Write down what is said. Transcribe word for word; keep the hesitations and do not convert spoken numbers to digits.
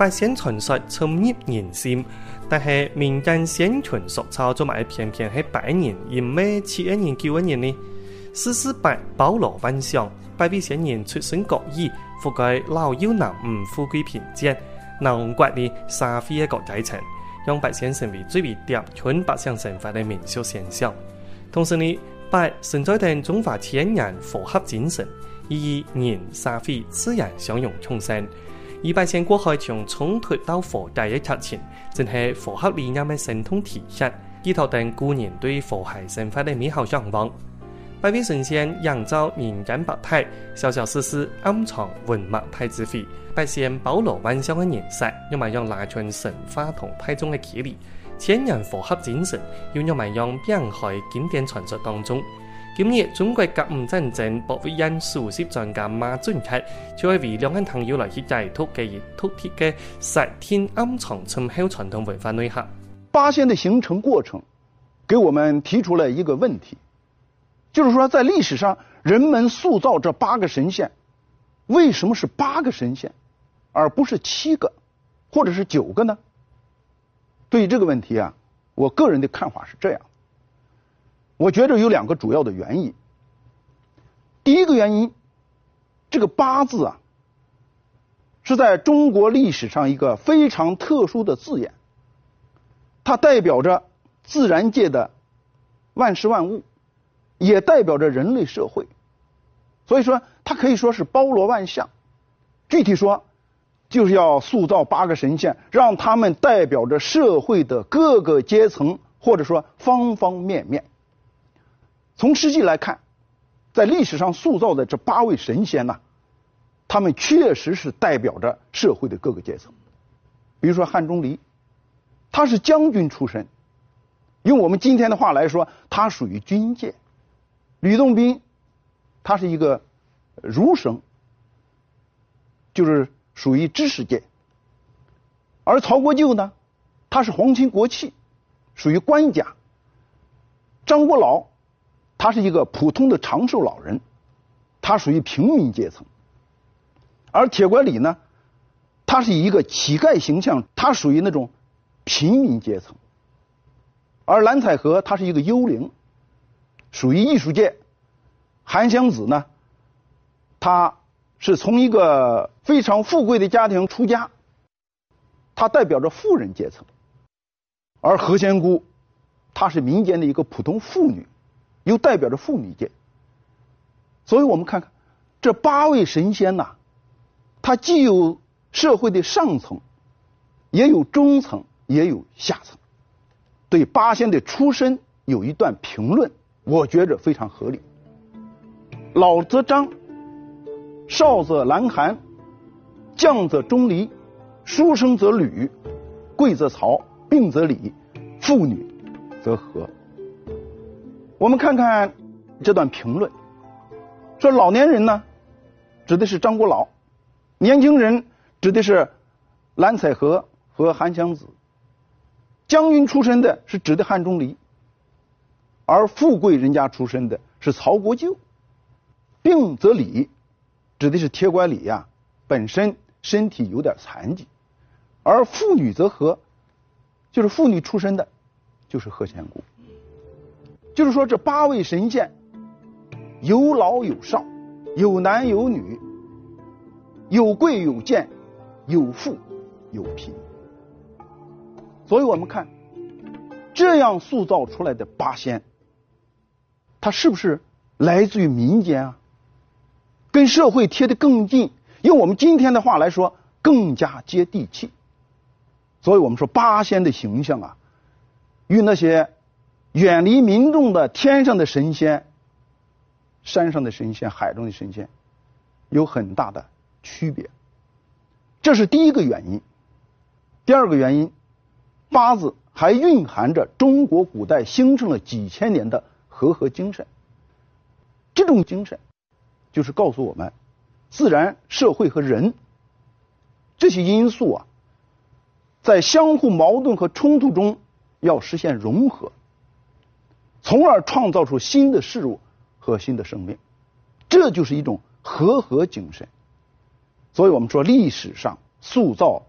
八仙傳說深入人心，但係民間先傳所抄做埋偏偏係百年，而咩七一年、九一年呢？四四八包羅萬象，八位仙人出身各異，覆蓋老幼男女、富貴貧賤，囊括的社會嘅各階層，讓八仙成為最為貼近百姓生活的民俗現象。同時呢，八存在定中華天然和合精神，以人、社會、自然相容共生。而八仙過去從衝突到和諧嘅特徵，正係和合理念嘅生動體現，寄託定古人對和諧生活嘅美好向往。八位神仙營造人間百態，小小事事暗藏文物大智慧。八仙包羅萬象嘅顏色，用埋用拉近神話同大眾嘅距離。天然和合精神，要用埋用編喺經典傳說當中。今日中國甲午戰爭博物院首席專家馬俊凱就係為兩岸朋友來去解讀嘅突出嘅實天暗藏深厚傳統文化內涵。 八仙的形成過程，給我們提出了一個問題，就是說在歷史上人們塑造這八個神仙，為什麼是八個神仙，而不是七個，或者是九個呢？對於這個問題啊，我個人的看法是這樣。我覺得有兩個主要的原因。第一個原因，這個八字啊，是在中國歷史上一個非常特殊的字眼，它代表着自然界的萬事萬物，也代表着人類社會，所以說它可以說是包羅萬象。具體說，就是要塑造八個神仙，讓他們代表着社會的各個階層，或者說方方面面。從實際來看，在歷史上塑造的這八位神仙呢、啊，他們確實是代表着社會的各個階層。比如說漢鍾離，他是將軍出身，用我們今天的話來說，他屬於軍界。呂洞賓，他是一個儒生，就是屬於知識界。而曹國舅呢，他是皇親國戚，屬於官家。張國老，他是一個普通的長壽老人，他屬於平民階層。而鐵拐李呢，他是以一個乞丐形象，他屬於那種平民階層。而藍采和他是一個幽靈，屬於藝術界。韓湘子呢，他是從一個非常富貴的家庭出家，他代表着富人階層。而何仙姑，她是民間的一個普通婦女，又代表着婦女界。所以我們看看這八位神仙吶、啊，它既有社會的上層，也有中層，也有下層。對八仙的出身有一段評論，我覺着非常合理。老則張，少則南韓，將則鍾離，書生則呂，貴則曹，病則李，婦女則和。我們看看這段評論，說老年人呢，指的是張國老；年輕人指的是藍采和和韓湘子；將軍出身的是指的漢鍾離，而富貴人家出身的是曹國舅；病則李，指的是鐵拐李呀、啊，本身身體有點殘疾；而婦女則和，就是婦女出身的，就是何仙姑。就是說，這八位神仙有老有少，有男有女，有貴有賤，有富有貧。所以我們看這樣塑造出來的八仙，它是不是來自於民間啊？跟社會貼得更近，用我們今天的話來說，更加接地氣。所以我們說八仙的形象啊，與那些遠離民眾的天上的神仙、山上的神仙、海中的神仙有很大的區別。這是第一個原因。第二個原因，八字還蘊含着中國古代興盛了幾千年的和合精神。這種精神就是告訴我們，自然、社會和人這些因素啊，在相互矛盾和衝突中要實現融合，從而創造出新的事物和新的生命。這就是一種和合精神。所以我們說歷史上塑造